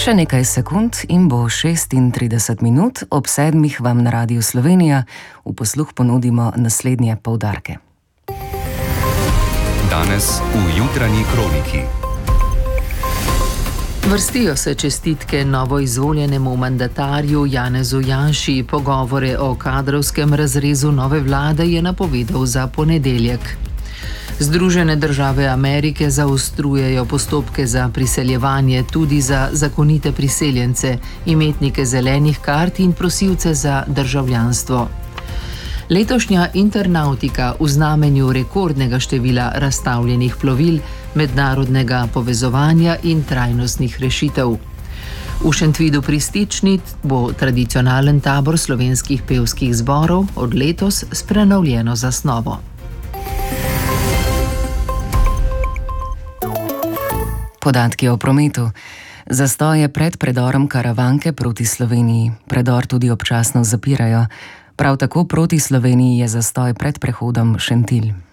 Še nekaj sekund in bo 36 minut, ob 7 vam na Radiu Slovenija v posluh ponudimo naslednje poudarke. Danes v jutranji kroniki. Vrstijo se čestitke novoizvoljenemu mandatarju Janezu Janši. Pogovore o kadrovskem razrezu nove vlade je napovedal za ponedeljek. Združene države Amerike zaostrujejo postopke za priseljevanje tudi za zakonite priseljence, imetnike zelenih kart in prosilce za državljanstvo. Letošnja internautika v znamenju rekordnega števila razstavljenih plovil, mednarodnega povezovanja in trajnostnih rešitev. V Šentvidu pri Stični bo tradicionalen tabor slovenskih pevskih zborov od letos s prenovljeno zasnovo. Podatki o prometu. Zastoje pred predorom Karavanke proti Sloveniji. Predor tudi občasno zapirajo. Prav tako proti Sloveniji je zastoj pred prehodom Šentilj.